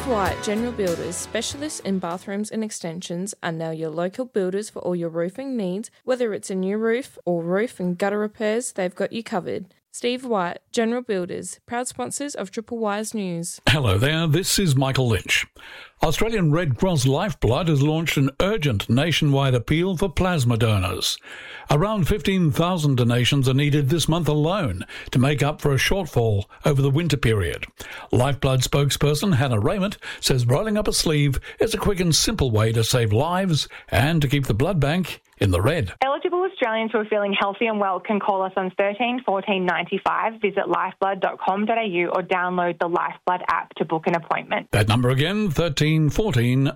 Steve White, General Builders, specialists in bathrooms and extensions, are now your local builders for all your roofing needs. Whether it's a new roof or roof and gutter repairs, they've got you covered. Steve White, General Builders, proud sponsors of Triple Wise News. Hello there, this is Michael Lynch. Australian Red Cross Lifeblood has launched an urgent nationwide appeal for plasma donors. Around 15,000 donations are needed this month alone to make up for a shortfall over the winter period. Lifeblood spokesperson Hannah Raymond says rolling up a sleeve is a quick and simple way to save lives and to keep the blood bank in the red. Eligible Australians who are feeling healthy and well can call us on 13 14 95, visit lifeblood.com.au or download the Lifeblood app to book an appointment. That number again, 13 14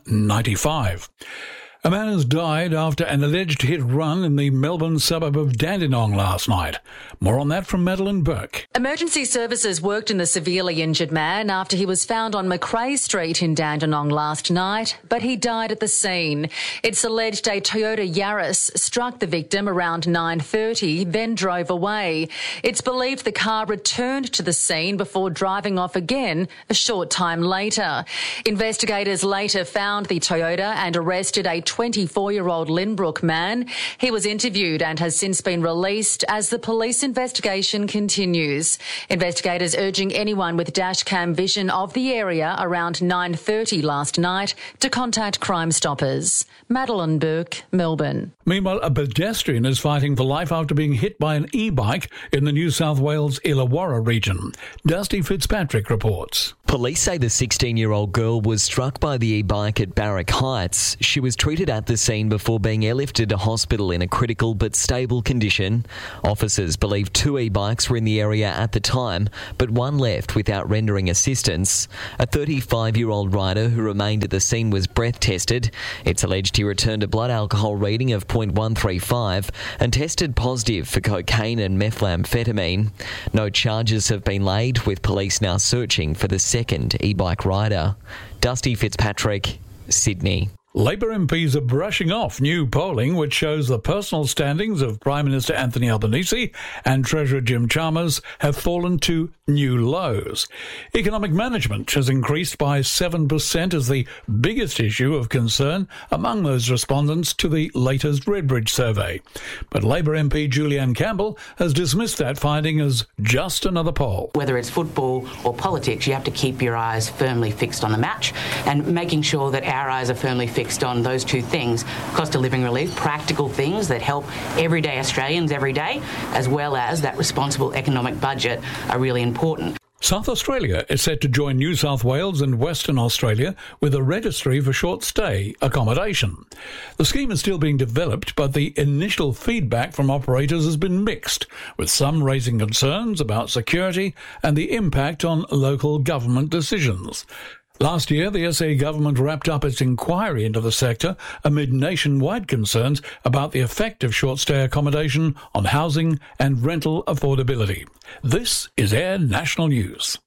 95. A man has died after an alleged hit-run in the Melbourne suburb of Dandenong last night. More on that from Madeline Burke. Emergency services worked in the severely injured man after he was found on Macrae Street in Dandenong last night, but he died at the scene. It's alleged a Toyota Yaris struck the victim around 9:30, then drove away. It's believed the car returned to the scene before driving off again a short time later. Investigators later found the Toyota and arrested a 24-year-old Lynbrook man. He was interviewed and has since been released as the police investigation continues. Investigators urging anyone with dashcam vision of the area around 9:30 last night to contact Crime Stoppers. Madeline Burke, Melbourne. Meanwhile, a pedestrian is fighting for life after being hit by an e-bike in the New South Wales Illawarra region. Dusty Fitzpatrick reports. Police say the 16-year-old girl was struck by the e-bike at Barrack Heights. She was treated at the scene before being airlifted to hospital in a critical but stable condition. Officers believe 2 e-bikes were in the area at the time, but one left without rendering assistance. A 35-year-old rider who remained at the scene was breath tested. It's alleged he returned a blood alcohol reading of 0.135 and tested positive for cocaine and methamphetamine. No charges have been laid, with police now searching for the second e-bike rider. Dusty Fitzpatrick, Sydney. Labor MPs are brushing off new polling which shows the personal standings of Prime Minister Anthony Albanese and Treasurer Jim Chalmers have fallen to new lows. Economic management has increased by 7% as the biggest issue of concern among those respondents to the latest Redbridge survey. But Labor MP Julianne Campbell has dismissed that finding as just another poll. Whether it's football or politics, you have to keep your eyes firmly fixed on the match, and making sure that our eyes are firmly fixed on those two things: cost of living relief, practical things that help everyday Australians every day, as well as that responsible economic budget, are really important. South Australia is set to join New South Wales and Western Australia with a registry for short-stay accommodation. The scheme is still being developed, but the initial feedback from operators has been mixed, with some raising concerns about security and the impact on local government decisions. Last year, the SA government wrapped up its inquiry into the sector amid nationwide concerns about the effect of short-stay accommodation on housing and rental affordability. This is Air National News.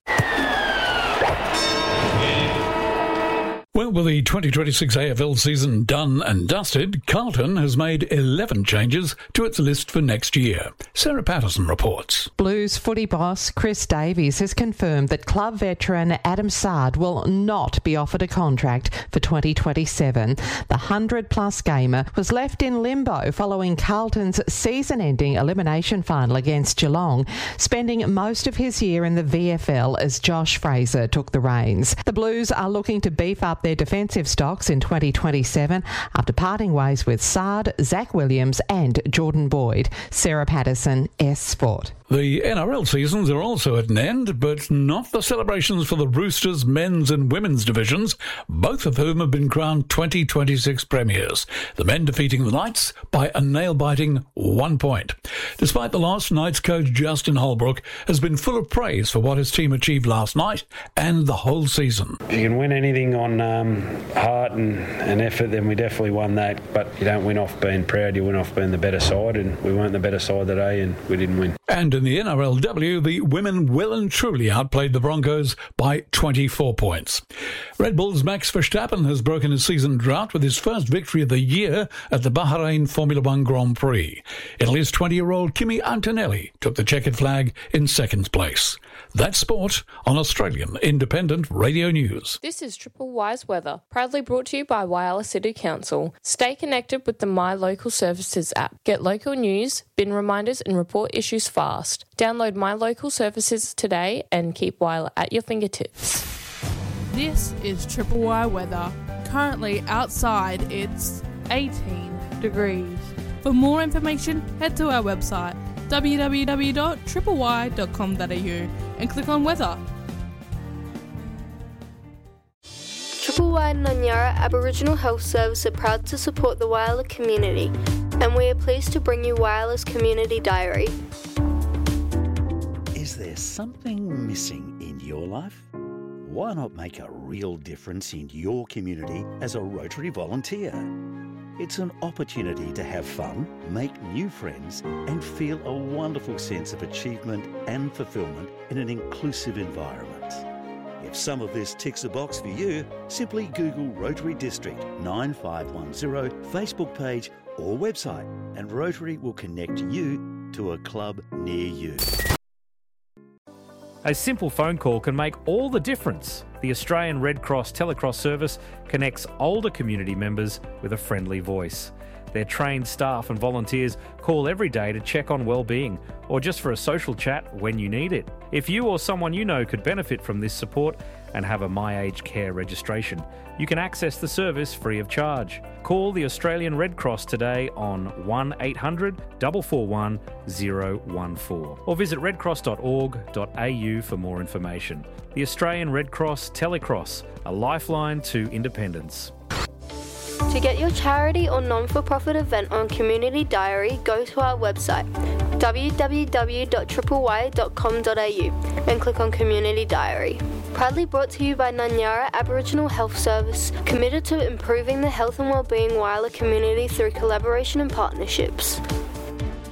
Well, with the 2026 AFL season done and dusted, Carlton has made 11 changes to its list for next year. Sarah Patterson reports. Blues footy boss Chris Davies has confirmed that club veteran Adam Sard will not be offered a contract for 2027. The 100-plus gamer was left in limbo following Carlton's season-ending elimination final against Geelong, spending most of his year in the VFL as Josh Fraser took the reins. The Blues are looking to beef up their defensive stocks in 2027 after parting ways with Sard, Zach Williams and Jordan Boyd. Sarah Patterson, S Sport. The NRL seasons are also at an end, but not the celebrations for the Roosters men's and women's divisions, both of whom have been crowned 2026 premiers. The men defeating the Knights by a nail-biting 1 point. Despite the loss, Knights coach Justin Holbrook has been full of praise for what his team achieved last night and the whole season. If you can win anything on heart and effort, then we definitely won that. But you don't win off being proud, you win off being the better side, and we weren't the better side today and we didn't win. And in the NRLW, the women well and truly outplayed the Broncos by 24 points. Red Bull's Max Verstappen has broken his season drought with his first victory of the year at the Bahrain Formula One Grand Prix. Italy's 20-year-old Kimi Antonelli took the checkered flag in second place. That's sport on Australian Independent Radio News. This is Triple Y's weather, proudly brought to you by Whyalla City Council. Stay connected with the My Local Services app. Get local news, bin reminders and report issues fast. Download My Local Services today and keep Whyalla at your fingertips. This is Triple Y weather. Currently outside it's 18 degrees. For more information, head to our website www.tripley.com.au and click on weather. Triple Y Nanyara Aboriginal Health Service are proud to support the Whyalla community, and we are pleased to bring you Whyalla's Community Diary. Is there something missing in your life? Why not make a real difference in your community as a Rotary volunteer? It's an opportunity to have fun, make new friends, and feel a wonderful sense of achievement and fulfilment in an inclusive environment. If some of this ticks a box for you, simply Google Rotary District 9510 Facebook page or website, and Rotary will connect you to a club near you. A simple phone call can make all the difference. The Australian Red Cross Telecross service connects older community members with a friendly voice. Their trained staff and volunteers call every day to check on well-being or just for a social chat when you need it. If you or someone you know could benefit from this support and have a My Aged Care registration, you can access the service free of charge. Call the Australian Red Cross today on 1800 441 014 or visit redcross.org.au for more information. The Australian Red Cross Telecross, a lifeline to independence. To get your charity or non-for-profit event on Community Diary, go to our website www.tripley.com.au and click on Community Diary. Proudly brought to you by Nanyara Aboriginal Health Service, committed to improving the health and wellbeing Whyalla community through collaboration and partnerships.